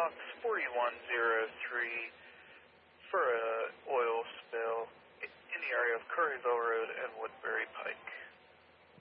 Box 4103 for an oil spill in the area of Curryville Road and Woodbury Pike.